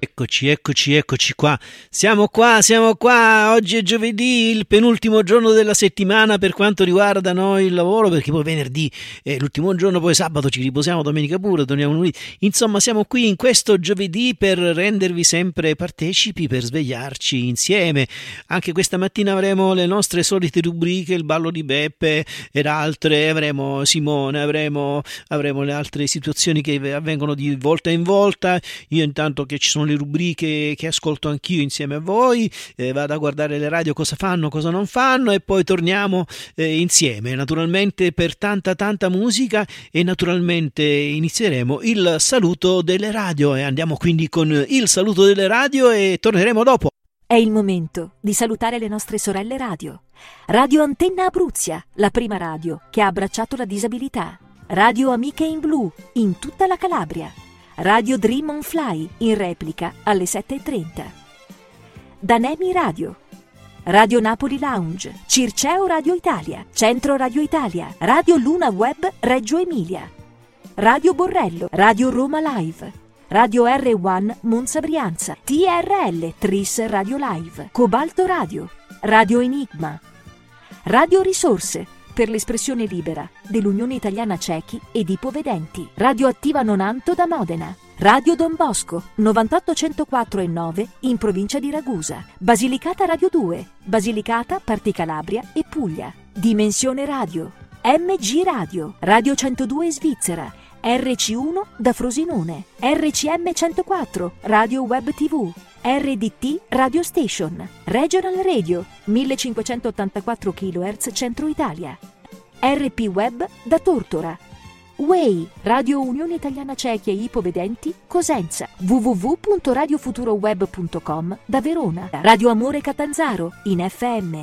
Eccoci qua. Siamo qua. Oggi è giovedì, il penultimo giorno della settimana per quanto riguarda noi il lavoro, perché poi venerdì è l'ultimo giorno, poi sabato ci riposiamo, domenica pure, torniamo lunedì. Insomma, siamo qui in questo giovedì per rendervi sempre partecipi, per svegliarci insieme. Anche questa mattina avremo le nostre solite rubriche, il ballo di Beppe ed altre, avremo Simone, avremo le altre situazioni che avvengono di volta in volta. Io intanto che ci sono le rubriche che ascolto anch'io insieme a voi, vado a guardare le radio cosa fanno, cosa non fanno, e poi torniamo insieme, naturalmente per tanta musica, e naturalmente inizieremo il saluto delle radio, e andiamo quindi con il saluto delle radio e torneremo dopo. È il momento di salutare le nostre sorelle radio. Radio Antenna Abruzia, la prima radio che ha abbracciato la disabilità. Radio Amiche in Blu, in tutta la Calabria. Radio Dream on Fly, in replica alle 7:30. Danemi Radio. Radio Napoli Lounge, Circeo Radio Italia, Centro Radio Italia, Radio Luna Web Reggio Emilia. Radio Borrello, Radio Roma Live. Radio R1 Monza Brianza, TRL Tris Radio Live, Cobalto Radio, Radio Enigma. Radio Risorse, per l'espressione libera dell'Unione Italiana Ciechi ed Ipovedenti. Radio Attiva Nonanto da Modena. Radio Don Bosco 98.104.9 in provincia di Ragusa. Basilicata Radio 2, Basilicata, Parti Calabria e Puglia. Dimensione Radio, MG Radio, Radio 102 Svizzera, RC1 da Frosinone, RCM 104, Radio Web TV, RDT Radio Station, Regional Radio 1584 kHz Centro Italia, RP Web da Tortora, WEI Radio Unione Italiana Ciechi e Ipovedenti Cosenza, www.radiofuturo.web.com da Verona, Radio Amore Catanzaro in FM,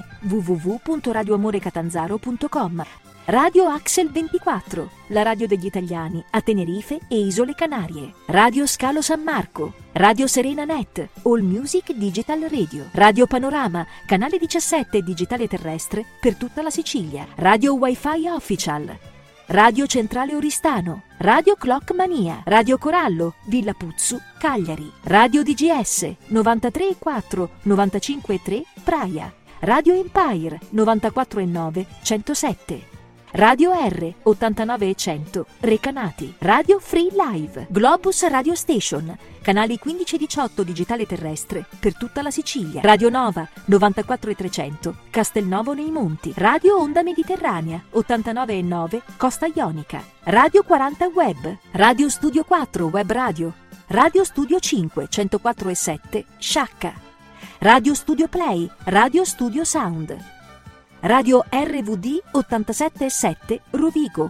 www.radioamorecatanzaro.com. Radio Axel 24, la radio degli italiani a Tenerife e Isole Canarie. Radio Scalo San Marco, Radio Serena Net, All Music Digital Radio. Radio Panorama, canale 17 digitale terrestre per tutta la Sicilia. Radio Wi-Fi Official. Radio Centrale Oristano, Radio Clock Mania, Radio Corallo, Villa Puzzu, Cagliari. Radio DGS 93.4, 95.3 Praia. Radio Empire 94.9, 107. Radio R 89.100 Recanati. Radio Free Live, Globus Radio Station, canali 15 e 18 digitale terrestre per tutta la Sicilia. Radio Nova 94.300 Castelnuovo nei Monti. Radio Onda Mediterranea 89.9 Costa Ionica. Radio 40 Web, Radio Studio 4 Web Radio, Radio Studio 5 104.7 Sciacca. Radio Studio Play, Radio Studio Sound. Radio RVD 87.7 Rovigo,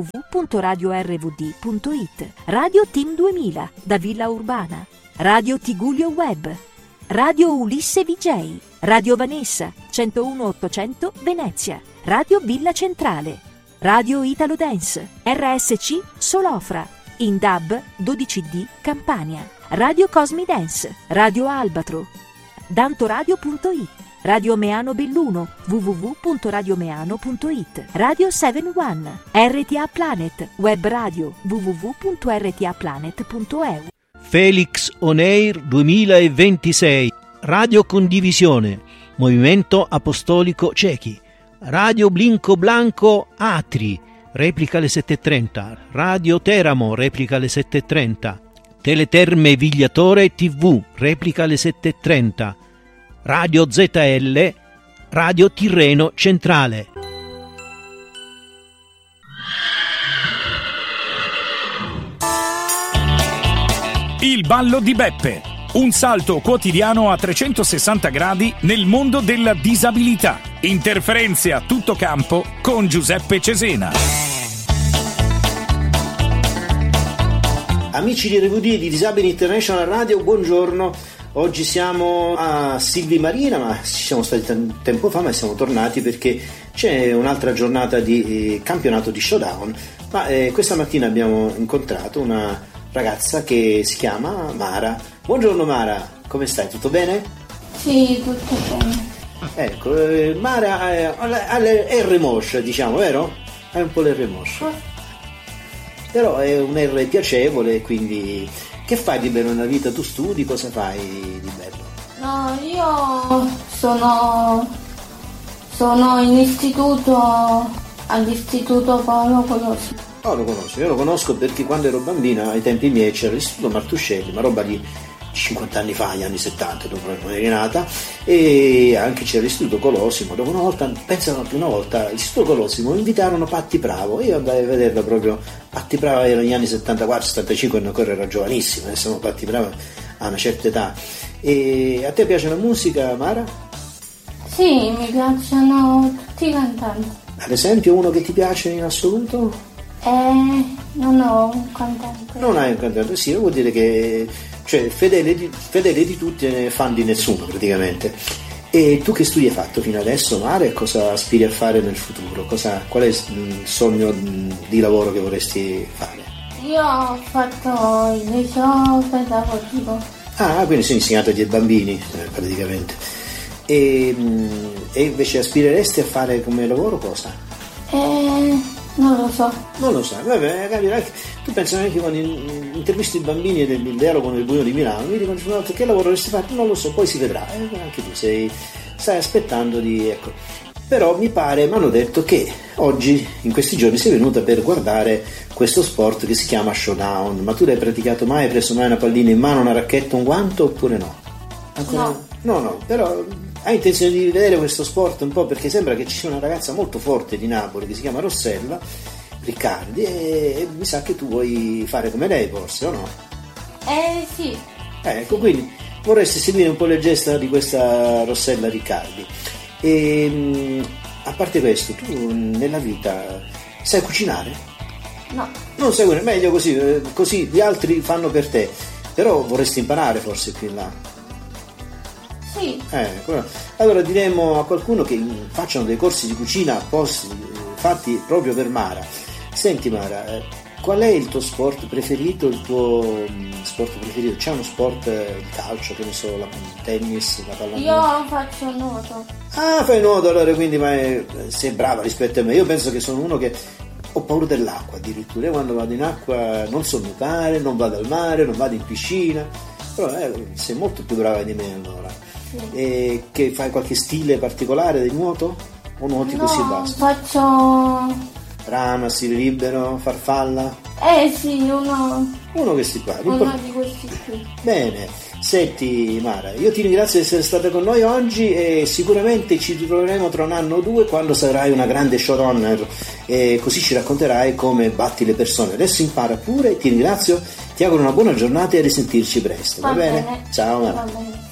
www.radiorvd.it. Radio Team 2000 da Villa Urbana. Radio Tigullio Web. Radio Ulisse VJ. Radio Vanessa 101.800 Venezia. Radio Villa Centrale. Radio Italo Dance. RSC Solofra. In DAB 12D Campania. Radio Cosmi Dance. Radio Albatro. Dantoradio.it. Radio Meano Belluno, www.radiomeano.it. Radio 71, RTA Planet, web radio, www.rtaplanet.eu. Felix On Air 2026, Radio Condivisione, Movimento Apostolico Ciechi. Radio Blinco Blanco Atri, replica alle 7.30. Radio Teramo, replica alle 7.30. Teleterme Vigliatore TV, replica alle 7.30. Radio ZL, Radio Tirreno Centrale. Il ballo di Beppe, un salto quotidiano a 360 gradi nel mondo della disabilità. Interferenze a tutto campo con Giuseppe Cesena. Amici di RVD di Disabili International Radio, buongiorno. Oggi siamo a Silvi Marina, ma ci siamo stati tempo fa, ma siamo tornati perché c'è un'altra giornata di campionato di showdown. Ma questa mattina abbiamo incontrato una ragazza che si chiama Mara. Buongiorno Mara, come stai? Tutto bene? Sì, tutto bene. Ecco, Mara è R-Mosh, diciamo, vero? È un po' l'R-Mosh. Però è un R piacevole, quindi Che fai di bello nella vita? Tu studi, cosa fai di bello? No, io sono in istituto, all'istituto Paolo Colossi. Oh, lo conosco, io lo conosco perché quando ero bambina, ai tempi miei, c'era l'istituto Martuscelli, ma roba di 50 anni fa, gli anni 70, dopo non eri nata, e anche c'era l'istituto Colosimo, dove una volta, pensa la prima volta, l'istituto Colosimo invitarono Patti Bravo, io andai a vederla proprio, Patti Bravo era negli anni 74, 75, quando ancora era giovanissima, adesso Patti Bravo a una certa età. E a te piace la musica, Mara? Sì, mi piacciono tutti i cantanti. Ad esempio uno che ti piace in assoluto? Non ho un cantante. Non hai un cantante, sì, vuol dire che cioè fedele di tutti e fan di nessuno praticamente. E tu che studi hai fatto fino adesso, Mara, e cosa aspiri a fare nel futuro? Qual è il sogno di lavoro che vorresti fare? Io ho fatto il liceo pedagogico. Ah, quindi sei insegnata ai bambini praticamente. E invece aspireresti a fare come lavoro cosa? Non lo so. Non lo sai, vabbè, capirai. Tu pensi anche quando intervisti i bambini del dialogo nel Buio di Milano, mi dicono che lavoro vorresti fare? Non lo so, poi si vedrà. Anche tu stai aspettando di. Ecco. Però mi hanno detto che oggi, in questi giorni, sei venuta per guardare questo sport che si chiama Showdown. Ma tu l'hai praticato mai? Hai preso mai una pallina in mano, una racchetta, un guanto oppure no? Ancora? No, però hai intenzione di vedere questo sport un po', perché sembra che ci sia una ragazza molto forte di Napoli che si chiama Rossella Riccardi e mi sa che tu vuoi fare come lei forse, o no? Sì. Ecco, quindi vorresti seguire un po' le gesta di questa Rossella Riccardi. E a parte questo, tu nella vita sai cucinare? No. Non sai cucinare, meglio così gli altri fanno per te, però vorresti imparare forse più in là. Sì. Allora diremo a qualcuno che facciano dei corsi di cucina fatti proprio per Mara. Senti Mara, qual è il tuo sport preferito, il tuo sport preferito? C'è uno sport, il calcio, che ne so, il tennis, la pallamano? Io faccio nuoto. Ah, fai nuoto allora, quindi sei brava rispetto a me. Io penso che sono uno che ho paura dell'acqua addirittura. Io quando vado in acqua non so nuotare, non vado al mare, non vado in piscina. Però sei molto più brava di me allora. Sì. E che fai qualche stile particolare di nuoto? O nuoti così basta? Faccio Rana, stile libero, farfalla? Sì, Uno che si parla. uno di questi qui. Bene, senti Mara, io ti ringrazio di essere stata con noi oggi e sicuramente ci ritroveremo tra un anno o due quando sarai una grande showrunner e così ci racconterai come batti le persone. Adesso impara pure, ti ringrazio, ti auguro una buona giornata e a risentirci presto, va bene? Ciao Mara. Va bene.